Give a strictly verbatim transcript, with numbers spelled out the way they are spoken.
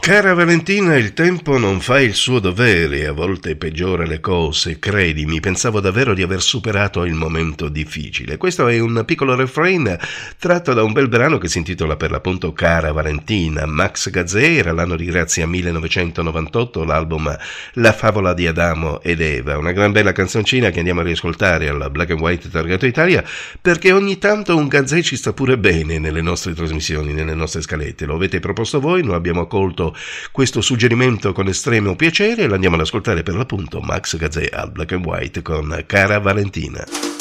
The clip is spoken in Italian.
Cara Valentina, il tempo non fa il suo dovere e a volte peggiora le cose, credimi, pensavo davvero di aver superato il momento difficile. Questo è un piccolo refrain tratto da un bel brano che si intitola per l'appunto Cara Valentina. Max Gazzè, era l'anno di grazia millenovecentonovantotto, l'album La favola di Adamo ed Eva, una gran bella canzoncina che andiamo a riascoltare alla Black and White Targato Italia, perché ogni tanto un Gazzè ci sta pure bene nelle nostre trasmissioni, nelle nostre scalette. Lo avete proposto voi, noi abbiamo accolto questo suggerimento con estremo piacere e l'andiamo ad ascoltare per l'appunto Max Gazzè al Black and White con Cara Valentina.